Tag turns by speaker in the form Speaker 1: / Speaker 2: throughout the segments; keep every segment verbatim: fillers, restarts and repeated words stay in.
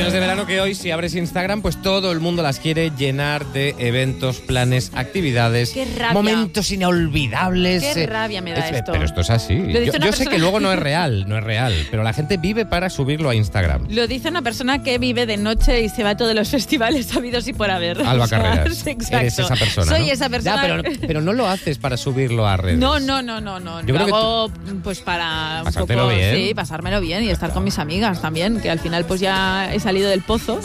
Speaker 1: vacaciones de verano que hoy, si abres Instagram, pues todo el mundo las quiere llenar de eventos, planes, actividades,
Speaker 2: Qué rabia.
Speaker 1: momentos inolvidables.
Speaker 2: Qué
Speaker 1: eh,
Speaker 2: rabia me da
Speaker 1: es-
Speaker 2: esto.
Speaker 1: Pero esto es así.
Speaker 2: Lo
Speaker 1: Yo,
Speaker 2: dice una
Speaker 1: yo sé
Speaker 2: persona-
Speaker 1: que luego no es real, no es real, pero la gente vive para subirlo a Instagram.
Speaker 2: Lo dice una persona que vive de noche y se va a todos los festivales habidos y por haber.
Speaker 1: Alba
Speaker 2: O sea,
Speaker 1: Carreras,
Speaker 2: exacto.
Speaker 1: eres esa persona,
Speaker 2: Soy
Speaker 1: ¿no?
Speaker 2: esa persona.
Speaker 1: Ya, pero, pero no lo haces para subirlo a redes.
Speaker 2: No, no, no, no, no.
Speaker 1: Yo
Speaker 2: Lo
Speaker 1: creo que
Speaker 2: hago pues para un
Speaker 1: Pasártelo
Speaker 2: poco,
Speaker 1: bien.
Speaker 2: sí, pasármelo bien y estar con mis amigas también, que al final pues ya he salido del pozo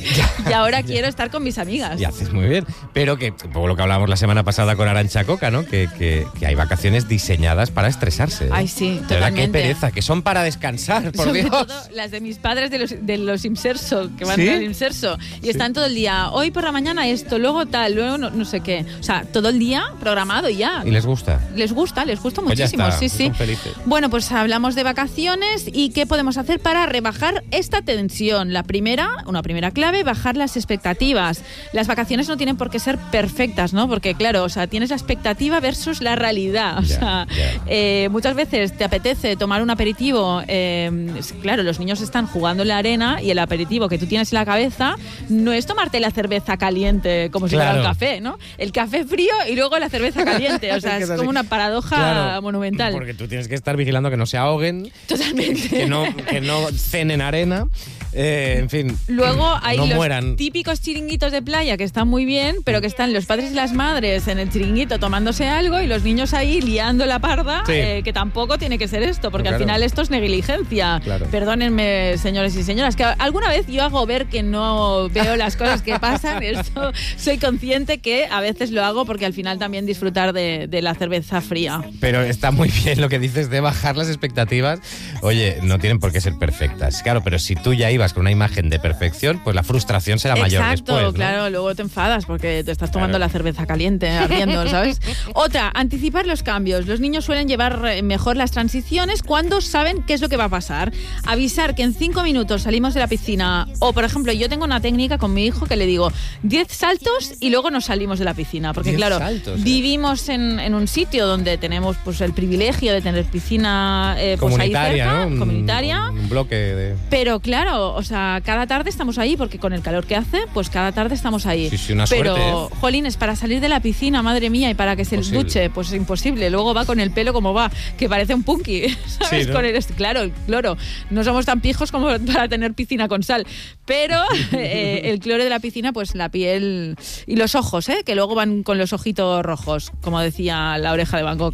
Speaker 2: y ahora quiero estar con mis amigas.
Speaker 1: Y haces muy bien. Pero que, un poco lo que hablábamos la semana pasada con Arantxa Coca, ¿no? Que, que, que hay vacaciones diseñadas para estresarse. ¿eh?
Speaker 2: Ay, sí,
Speaker 1: De verdad, qué
Speaker 2: totalmente.
Speaker 1: pereza, que son para descansar, por
Speaker 2: Sobre
Speaker 1: Dios.
Speaker 2: todo las de mis padres de los, de los Imserso, que van
Speaker 1: ¿Sí?
Speaker 2: al Imserso, y
Speaker 1: Sí.
Speaker 2: están todo el día, hoy por la mañana esto, luego tal, luego no, no sé qué. O sea, todo el día programado y ya.
Speaker 1: Y les gusta.
Speaker 2: Les gusta, les gusta
Speaker 1: Pues ya
Speaker 2: muchísimo,
Speaker 1: está,
Speaker 2: sí,
Speaker 1: son
Speaker 2: sí.
Speaker 1: felices.
Speaker 2: Bueno, pues hablamos de vacaciones y qué podemos hacer para rebajar esta tensión. La primera, una primera clave, bajar las expectativas. Las vacaciones no tienen por qué ser perfectas, ¿no? Porque claro, o sea, tienes la expectativa versus la realidad. O
Speaker 1: Ya,
Speaker 2: sea,
Speaker 1: ya.
Speaker 2: eh, muchas veces te apetece tomar un aperitivo. eh, es- claro, los niños están jugando en la arena y el aperitivo que tú tienes en la cabeza no es tomarte la cerveza caliente como si fuera
Speaker 1: Claro.
Speaker 2: un café, ¿no? El café frío y luego la cerveza caliente. O sea,
Speaker 1: Que
Speaker 2: es
Speaker 1: es así.
Speaker 2: como una paradoja
Speaker 1: Claro,
Speaker 2: monumental.
Speaker 1: Porque tú tienes que estar vigilando que no se ahoguen,
Speaker 2: Totalmente.
Speaker 1: que no, que no cenen arena, eh, en fin.
Speaker 2: Luego hay
Speaker 1: no
Speaker 2: los
Speaker 1: mueran.
Speaker 2: típicos chiringuitos de playa que están muy bien, pero que están los padres y las madres en el chiringuito tomándose algo y los niños ahí liando la parda,
Speaker 1: Sí.
Speaker 2: eh, que tampoco tiene que ser esto, porque
Speaker 1: Claro.
Speaker 2: al final esto es negligencia.
Speaker 1: Claro.
Speaker 2: Perdónenme, señores y señoras, que alguna vez yo hago ver que no veo las cosas que pasan. Esto soy consciente que a veces lo hago porque al final también disfrutar de, de la cerveza fría.
Speaker 1: Pero está muy bien lo que dices de bajar las expectativas. Oye, no tienen por qué ser perfectas. Claro, pero si tú ya ibas con una imagen de perfección, pues la frustración será mayor
Speaker 2: Exacto,
Speaker 1: después, ¿no?
Speaker 2: claro, luego te enfadas porque te estás tomando
Speaker 1: Claro.
Speaker 2: la cerveza caliente, ardiendo, ¿sabes? Otra, anticipar los cambios. Los niños suelen llevar eh, mejor las transiciones cuando saben qué es lo que va a pasar. Avisar que en cinco minutos salimos de la piscina. O, por ejemplo, yo tengo una técnica con mi hijo que le digo diez saltos y luego nos salimos de la piscina. Porque,
Speaker 1: diez
Speaker 2: claro,
Speaker 1: saltos, ¿eh?
Speaker 2: vivimos en, en un sitio donde tenemos pues el privilegio de tener piscina eh, pues, ahí
Speaker 1: Comunitaria,
Speaker 2: cerca,
Speaker 1: ¿no? Un-
Speaker 2: comunitaria.
Speaker 1: Un bloque de...
Speaker 2: Pero claro, o sea, cada tarde estamos ahí porque con el calor que hace, pues cada tarde estamos ahí.
Speaker 1: Sí, sí, una
Speaker 2: Pero,
Speaker 1: suerte, ¿eh?
Speaker 2: jolines, para salir de la piscina, madre mía, y para que se
Speaker 1: Imposible.
Speaker 2: duche, pues es imposible. Luego va con el pelo como va, que parece un punky, ¿sabes?
Speaker 1: Sí, ¿no?
Speaker 2: Con el, claro, el cloro. No somos tan pijos como para tener piscina con sal. Pero eh, el cloro de la piscina, pues la piel y los ojos, ¿eh? Que luego van con los ojitos rojos, como decía la oreja de Van Gogh.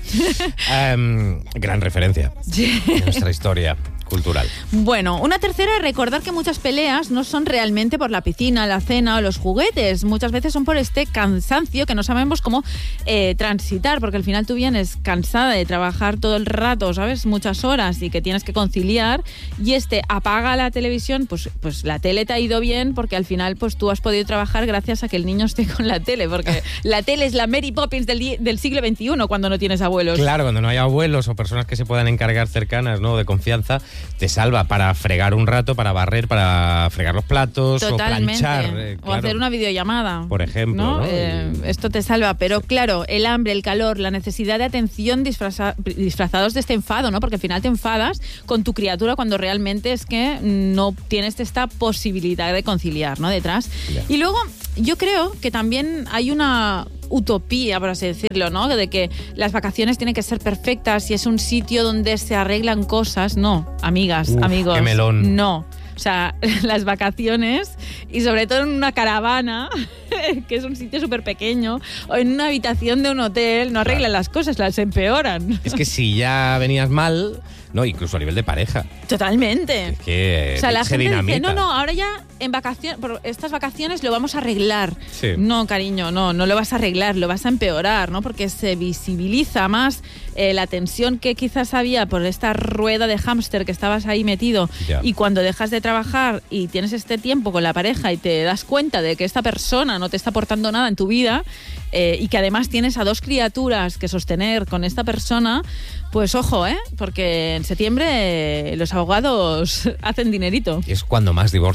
Speaker 1: Em, gran referencia de nuestra historia cultural.
Speaker 2: Bueno, una tercera es recordar que muchas peleas no son realmente por la piscina, la cena o los juguetes. Muchas veces son por este cansancio que no sabemos cómo eh, transitar, porque al final tú vienes cansada de trabajar todo el rato, ¿sabes? Muchas horas y que tienes que conciliar. Y este apaga la televisión, pues, pues la tele te ha ido bien porque al final pues tú has podido trabajar gracias a que el niño esté con la tele, porque la tele es la Mary Poppins del, di- del siglo veintiuno cuando no tienes abuelos.
Speaker 1: Claro, cuando no hay abuelos o personas que se puedan encargar cercanas, ¿no? De confianza, te salva para fregar un rato, para barrer, para fregar los platos
Speaker 2: Totalmente.
Speaker 1: o planchar. eh,
Speaker 2: O
Speaker 1: claro.
Speaker 2: hacer una videollamada.
Speaker 1: Por ejemplo,
Speaker 2: ¿no?
Speaker 1: ¿no?
Speaker 2: Eh,
Speaker 1: Y-
Speaker 2: esto te salva, pero claro, el hambre, el calor, la necesidad de atención disfraza- disfrazados de este enfado, ¿no? Porque al final te enfadas con tu criatura cuando realmente es que no tienes esta posibilidad de conciliar, ¿no? Detrás.
Speaker 1: Ya.
Speaker 2: Y luego, yo creo que también hay una utopía, por así decirlo, ¿no? De que las vacaciones tienen que ser perfectas y es un sitio donde se arreglan cosas. No, amigas,
Speaker 1: Uf,
Speaker 2: amigos.
Speaker 1: qué melón.
Speaker 2: No. O sea, las vacaciones y sobre todo en una caravana, que es un sitio súper pequeño, o en una habitación de un hotel, no arreglan las cosas, las empeoran.
Speaker 1: Es que si ya venías mal, no, incluso a nivel de pareja,
Speaker 2: Totalmente.
Speaker 1: es que
Speaker 2: O sea, la
Speaker 1: se
Speaker 2: gente dice,
Speaker 1: dinamita.
Speaker 2: no, no, ahora ya en vacaciones, por estas vacaciones lo vamos a arreglar.
Speaker 1: Sí.
Speaker 2: No, cariño, no, no lo vas a arreglar, lo vas a empeorar, ¿no? Porque se visibiliza más eh, la tensión que quizás había por esta rueda de hámster que estabas ahí metido.
Speaker 1: Ya.
Speaker 2: Y cuando dejas de trabajar y tienes este tiempo con la pareja y te das cuenta de que esta persona no te está aportando nada en tu vida eh, y que además tienes a dos criaturas que sostener con esta persona, pues ojo, ¿eh? Porque en septiembre eh, los abogados hacen dinerito.
Speaker 1: Y es cuando más divorcios hay, ¿no?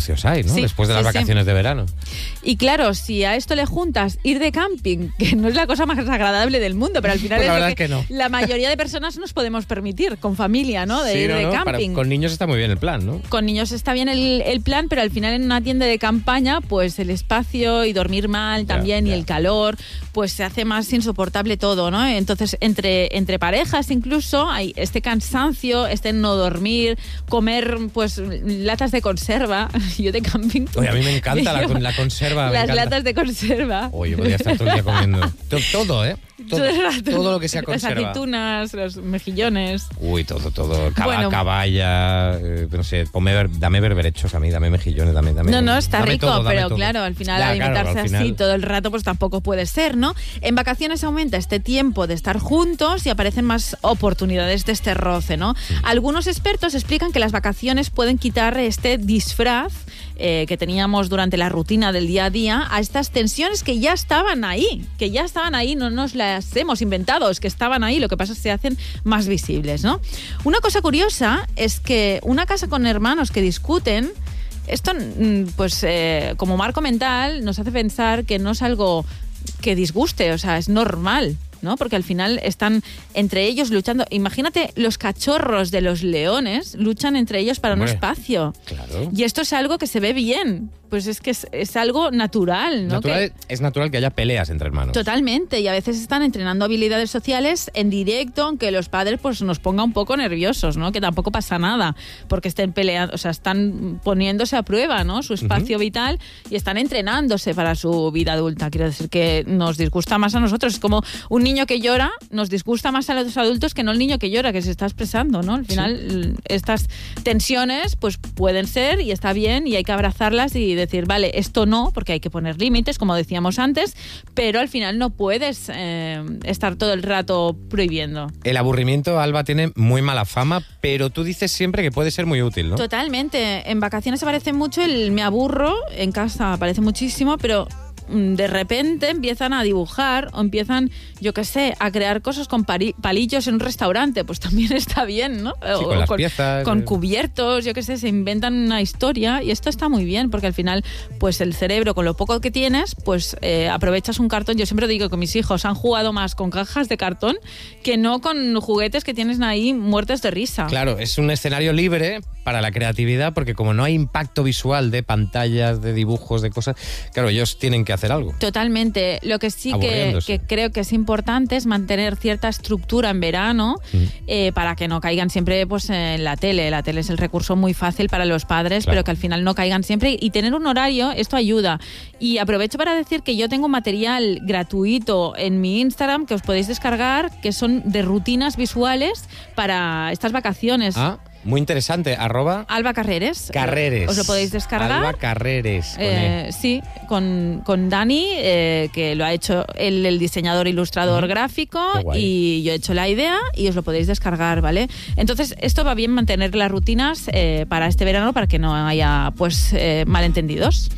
Speaker 1: ¿no?
Speaker 2: Sí,
Speaker 1: Después de las
Speaker 2: sí,
Speaker 1: vacaciones
Speaker 2: sí.
Speaker 1: de verano.
Speaker 2: Y claro, si a esto le juntas ir de camping, que no es la cosa más agradable del mundo, pero al final
Speaker 1: Pues la
Speaker 2: es lo
Speaker 1: verdad
Speaker 2: que,
Speaker 1: es que no.
Speaker 2: la mayoría de personas nos podemos permitir, con familia, ¿no? De
Speaker 1: Sí,
Speaker 2: ir
Speaker 1: no,
Speaker 2: de
Speaker 1: no, para-
Speaker 2: camping.
Speaker 1: con niños está muy bien el plan, ¿no?
Speaker 2: Con niños está bien el, el plan, pero al final en una tienda de campaña, pues el espacio y dormir mal
Speaker 1: Ya,
Speaker 2: también
Speaker 1: ya.
Speaker 2: y el calor, pues se hace más insoportable todo, ¿no? Entonces, entre, entre parejas incluso, hay este cansancio, este no dormir, comer pues latas de conserva. Yo de camping...
Speaker 1: Oye, a mí me encanta la, la conserva. me
Speaker 2: Las
Speaker 1: encanta.
Speaker 2: latas de conserva.
Speaker 1: Oye, podría estar todo el día comiendo. To- Todo, ¿eh? Todo,
Speaker 2: Todo el rato.
Speaker 1: todo lo que sea conserva.
Speaker 2: Las aceitunas, los mejillones.
Speaker 1: Uy, todo, todo. Caba-
Speaker 2: Bueno.
Speaker 1: caballa, eh, no sé, come ver- dame berberechos a mí, dame mejillones, dame... dame
Speaker 2: No, no, está
Speaker 1: dame
Speaker 2: rico,
Speaker 1: todo, dame
Speaker 2: pero
Speaker 1: todo.
Speaker 2: claro, al final
Speaker 1: Ya, claro,
Speaker 2: alimentarse
Speaker 1: al final-
Speaker 2: así todo el rato pues tampoco puede ser, ¿no? En vacaciones aumenta este tiempo de estar juntos y aparecen más oportunidades de este roce, ¿no? Algunos expertos explican que las vacaciones pueden quitar este disfraz eh, que teníamos durante la rutina del día a día a estas tensiones que ya estaban ahí, que ya estaban ahí, no nos las hemos inventado, es que estaban ahí, lo que pasa es que se hacen más visibles, ¿no? Una cosa curiosa es que una casa con hermanos que discuten, esto, mm, pues, eh, como marco mental, nos hace pensar que no es algo que disguste, o sea, es normal, ¿no? Porque al final están entre ellos luchando. Imagínate, los cachorros de los leones luchan entre ellos para
Speaker 1: Hombre,
Speaker 2: un espacio.
Speaker 1: Claro.
Speaker 2: Y esto es algo que se ve bien. Pues es que es, es algo natural, ¿no?
Speaker 1: Natural-
Speaker 2: Que-
Speaker 1: es natural que haya peleas entre hermanos.
Speaker 2: Totalmente, y a veces están entrenando habilidades sociales en directo, aunque los padres pues nos ponga un poco nerviosos, ¿no? Que tampoco pasa nada, porque estén peleando, o sea, están poniéndose a prueba, ¿no? Su espacio
Speaker 1: Ujú.
Speaker 2: vital y están entrenándose para su vida adulta. Quiero decir que nos disgusta más a nosotros. Es como un niño que llora, nos disgusta más a los adultos que no el niño que llora, que se está expresando, ¿no? Al final, estas tensiones pues pueden ser y está bien y hay que abrazarlas y decir, vale, esto no, porque hay que poner límites, como decíamos antes, pero al final no puedes eh, estar todo el rato prohibiendo.
Speaker 1: El aburrimiento, Alba, tiene muy mala fama, pero tú dices siempre que puede ser muy útil, ¿no?
Speaker 2: Totalmente. En vacaciones aparece mucho el me aburro, en casa aparece muchísimo, pero mm, de repente empiezan a dibujar o empiezan, yo qué sé, a crear cosas con pari- palillos en un restaurante, pues también está bien, ¿no?
Speaker 1: Sí,
Speaker 2: O-
Speaker 1: con
Speaker 2: o
Speaker 1: las piezas,
Speaker 2: con
Speaker 1: eh.
Speaker 2: cubiertos, yo qué sé, se inventan una historia y esto está muy bien porque al final, pues el cerebro, con lo poco que tienes, pues eh, aprovechas un cartón. Yo siempre digo que mis hijos han jugado más con cajas de cartón que no con juguetes que tienes ahí muertos de risa.
Speaker 1: Claro, es un escenario libre para la creatividad porque como no hay impacto visual de pantallas, de dibujos, de cosas, claro, ellos tienen que hacer algo.
Speaker 2: Totalmente. Lo que sí que,
Speaker 1: Aburriéndose.
Speaker 2: que creo que es importante es mantener cierta estructura en verano
Speaker 1: Mm.
Speaker 2: eh, para que no caigan siempre pues en la tele. La tele es el recurso muy fácil para los padres,
Speaker 1: Claro.
Speaker 2: pero que al final no caigan siempre. Y tener un horario, esto ayuda. Y aprovecho para decir que yo tengo material gratuito en mi Instagram que os podéis descargar, que son de rutinas visuales para estas vacaciones.
Speaker 1: Ah, muy interesante. Arroba
Speaker 2: Alba Carreres.
Speaker 1: Carreres.
Speaker 2: Os lo podéis descargar.
Speaker 1: Alba Carreres. con E.
Speaker 2: Eh, sí, con, con Dani, eh, que lo ha hecho él, el diseñador ilustrador
Speaker 1: Ujú.
Speaker 2: gráfico,
Speaker 1: Qué guay.
Speaker 2: y yo he hecho la idea y os lo podéis descargar, ¿vale? Entonces, esto va bien mantener las rutinas eh, para este verano para que no haya pues eh, malentendidos.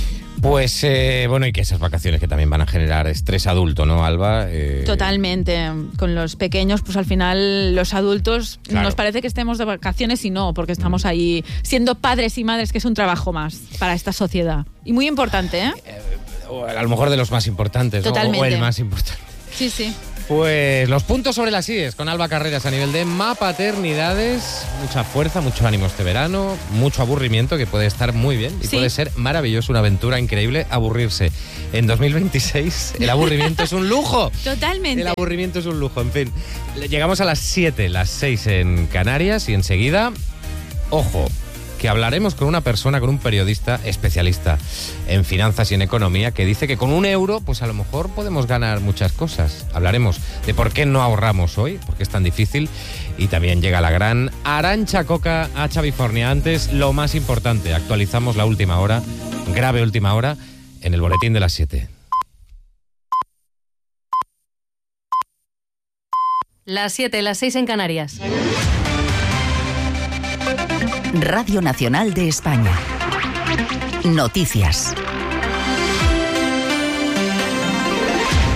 Speaker 1: Pues, eh, bueno, y que esas vacaciones que también van a generar estrés adulto, ¿no, Alba? Eh,
Speaker 2: Totalmente. Con los pequeños, pues al final los adultos
Speaker 1: Claro.
Speaker 2: nos parece que estemos de vacaciones y no, porque estamos ahí siendo padres y madres, que es un trabajo más para esta sociedad. Y muy importante, ¿eh?
Speaker 1: o a lo mejor de los más importantes, ¿no?
Speaker 2: Totalmente.
Speaker 1: O el más importante.
Speaker 2: Sí, sí.
Speaker 1: Pues los puntos sobre las íes con Alba Carreras a nivel de mapaternidades. Mucha fuerza, mucho ánimo este verano, mucho aburrimiento que puede estar muy bien y
Speaker 2: Sí.
Speaker 1: puede ser maravilloso, una aventura increíble aburrirse. En dos mil veintiséis el aburrimiento es un lujo.
Speaker 2: Totalmente.
Speaker 1: El aburrimiento es un lujo, en fin. Llegamos a las siete, las seis en Canarias y enseguida, ojo, que hablaremos con una persona, con un periodista especialista en finanzas y en economía que dice que con un euro, pues a lo mejor podemos ganar muchas cosas. Hablaremos de por qué no ahorramos hoy, por qué es tan difícil, y también llega la gran Arantxa Coca a Chavifornia. Antes, lo más importante, actualizamos la última hora, grave última hora, en el boletín de las siete.
Speaker 3: Las siete, las seis en Canarias.
Speaker 4: Radio Nacional de España. Noticias.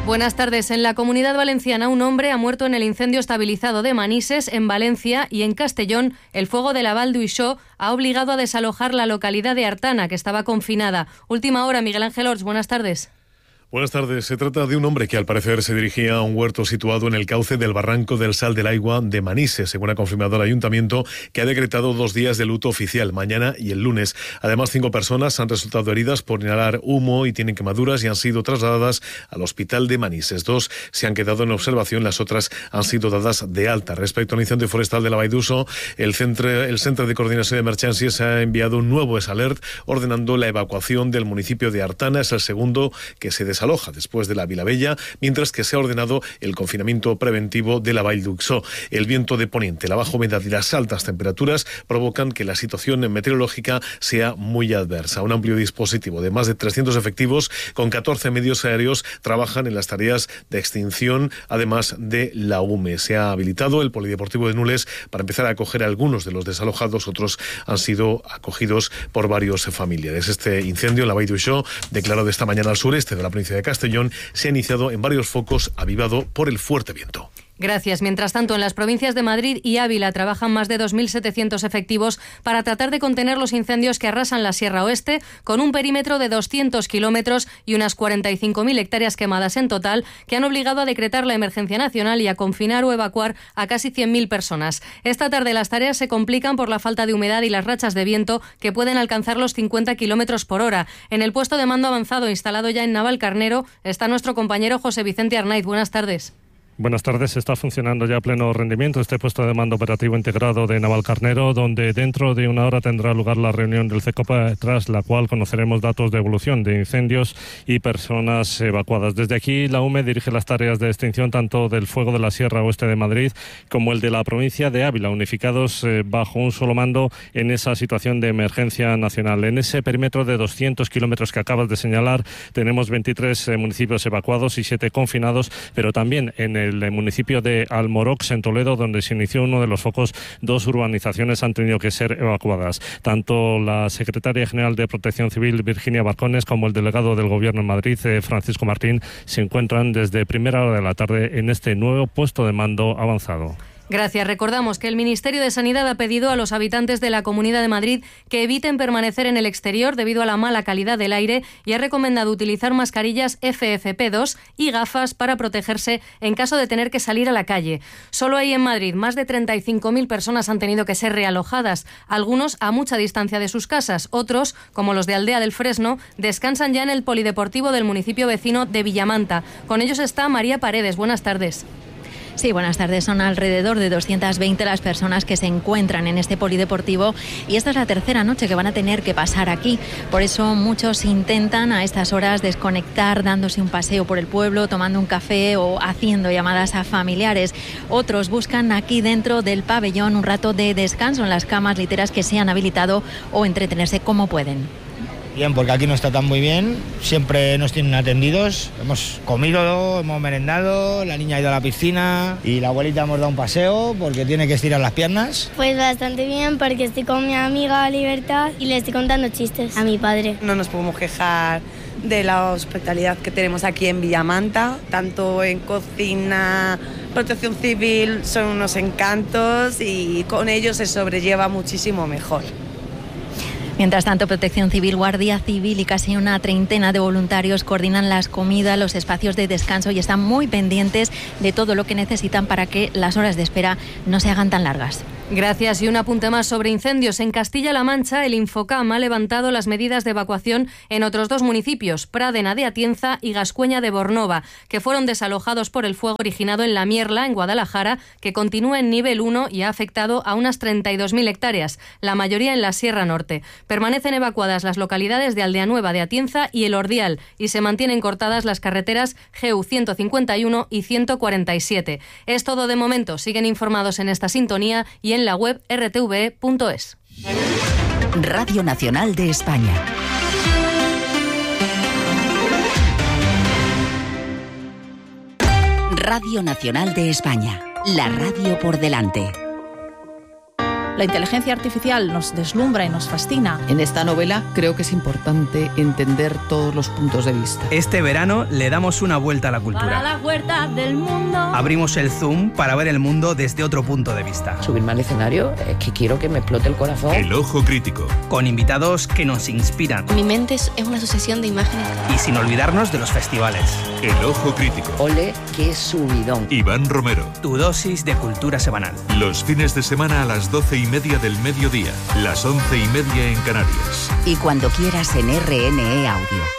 Speaker 3: Buenas tardes. En la Comunidad Valenciana, un hombre ha muerto en el incendio estabilizado de Manises, en Valencia, y en Castellón, el fuego de la Vall d'Uixó ha obligado a desalojar la localidad de Artana, que estaba confinada. Última hora, Miguel Ángel Orts, buenas tardes.
Speaker 5: Buenas tardes. Se trata de un hombre que al parecer se dirigía a un huerto situado en el cauce del barranco del Sal del Aigua de Manises, según ha confirmado el ayuntamiento, que ha decretado dos días de luto oficial, mañana y el lunes. Además, cinco personas han resultado heridas por inhalar humo y tienen quemaduras y han sido trasladadas al hospital de Manises. Dos se han quedado en observación, las otras han sido dadas de alta. Respecto al incendio forestal de la Vall d'Uixó, el centro, el Centro de Coordinación de Emergencias ha enviado un nuevo S-Alert ordenando la evacuación del municipio de Artana. Es el segundo que se desaloja después de la Vilabella, mientras que se ha ordenado el confinamiento preventivo de la Vall d'Uixó. El viento de poniente, la baja humedad y las altas temperaturas provocan que la situación meteorológica sea muy adversa. Un amplio dispositivo de más de trescientos efectivos con catorce medios aéreos trabajan en las tareas de extinción, además de la U M E. Se ha habilitado el Polideportivo de Nules para empezar a acoger a algunos de los desalojados, otros han sido acogidos por varios familiares. Este incendio en la Vall d'Uixó, declarado esta mañana al sureste de la provincia de Castellón, se ha iniciado en varios focos, avivado por el fuerte viento.
Speaker 3: Gracias. Mientras tanto, en las provincias de Madrid y Ávila trabajan más de dos mil setecientos efectivos para tratar de contener los incendios que arrasan la Sierra Oeste, con un perímetro de doscientos kilómetros y unas cuarenta y cinco mil hectáreas quemadas en total, que han obligado a decretar la emergencia nacional y a confinar o evacuar a casi cien mil personas. Esta tarde las tareas se complican por la falta de humedad y las rachas de viento, que pueden alcanzar los cincuenta kilómetros por hora. En el puesto de mando avanzado instalado ya en Navalcarnero está nuestro compañero José Vicente Arnaiz. Buenas tardes.
Speaker 6: Buenas tardes. Está funcionando ya a pleno rendimiento este puesto de mando operativo integrado de Navalcarnero, donde dentro de una hora tendrá lugar la reunión del CECOPA, tras la cual conoceremos datos de evolución de incendios y personas evacuadas. Desde aquí, la U M E dirige las tareas de extinción tanto del fuego de la Sierra Oeste de Madrid como el de la provincia de Ávila, unificados eh, bajo un solo mando en esa situación de emergencia nacional. En ese perímetro de doscientos kilómetros que acabas de señalar, tenemos veintitrés eh, municipios evacuados y siete confinados, pero también en el el municipio de Almorox, en Toledo, donde se inició uno de los focos, dos urbanizaciones han tenido que ser evacuadas. Tanto la secretaria general de Protección Civil, Virginia Barcones, como el delegado del Gobierno en Madrid, eh, Francisco Martín, se encuentran desde primera hora de la tarde en este nuevo puesto de mando avanzado.
Speaker 3: Gracias. Recordamos que el Ministerio de Sanidad ha pedido a los habitantes de la Comunidad de Madrid que eviten permanecer en el exterior debido a la mala calidad del aire y ha recomendado utilizar mascarillas F F P dos y gafas para protegerse en caso de tener que salir a la calle. Solo ahí en Madrid más de treinta y cinco mil personas han tenido que ser realojadas, algunos a mucha distancia de sus casas, otros, como los de Aldea del Fresno, descansan ya en el polideportivo del municipio vecino de Villamanta. Con ellos está María Paredes. Buenas tardes.
Speaker 7: Sí, buenas tardes. Son alrededor de doscientas veinte las personas que se encuentran en este polideportivo y esta es la tercera noche que van a tener que pasar aquí. Por eso muchos intentan a estas horas desconectar, dándose un paseo por el pueblo, tomando un café o haciendo llamadas a familiares. Otros buscan aquí dentro del pabellón un rato de descanso en las camas literas que se han habilitado o entretenerse como pueden.
Speaker 8: Bien, porque aquí nos tratan muy bien, siempre nos tienen atendidos, hemos comido, hemos merendado, la niña ha ido a la piscina y la abuelita hemos dado un paseo porque tiene que estirar las piernas.
Speaker 9: Pues bastante bien, porque estoy con mi amiga Libertad y le estoy contando chistes a mi padre.
Speaker 10: No nos podemos quejar de la hospitalidad que tenemos aquí en Villamanta, tanto en cocina, protección civil, son unos encantos y con ellos se sobrelleva muchísimo mejor.
Speaker 7: Mientras tanto, Protección Civil, Guardia Civil y casi una treintena de voluntarios coordinan las comidas, los espacios de descanso y están muy pendientes de todo lo que necesitan para que las horas de espera no se hagan tan largas.
Speaker 3: Gracias. Y un apunte más sobre incendios. En Castilla-La Mancha, el Infocam ha levantado las medidas de evacuación en otros dos municipios, Pradena de Atienza y Gascueña de Bornova, que fueron desalojados por el fuego originado en La Mierla, en Guadalajara, que continúa en nivel uno y ha afectado a unas treinta y dos mil hectáreas, la mayoría en la Sierra Norte. Permanecen evacuadas las localidades de Aldeanueva de Atienza y El Ordial y se mantienen cortadas las carreteras G U ciento cincuenta y uno y ciento cuarenta y siete. Es todo de momento. Siguen informados en esta sintonía y en la web r t v punto es.
Speaker 4: Radio Nacional de España. Radio Nacional de España. La radio por delante.
Speaker 2: La inteligencia artificial nos deslumbra y nos fascina.
Speaker 11: En esta novela creo que es importante entender todos los puntos de vista.
Speaker 12: Este verano le damos una vuelta a la cultura.
Speaker 2: Para la huerta del mundo.
Speaker 12: Abrimos el Zoom para ver el mundo desde otro punto de vista.
Speaker 11: Subirme al escenario es que quiero que me explote el corazón.
Speaker 13: El Ojo Crítico.
Speaker 12: Con invitados que nos inspiran.
Speaker 14: Mi mente es una sucesión de imágenes.
Speaker 12: Y sin olvidarnos de los festivales.
Speaker 13: El Ojo Crítico.
Speaker 11: Ole, qué subidón.
Speaker 13: Iván Romero.
Speaker 12: Tu dosis de cultura semanal.
Speaker 13: Los fines de semana a las doce y media del mediodía. Las once y media en Canarias.
Speaker 4: Y cuando quieras en R N E Audio.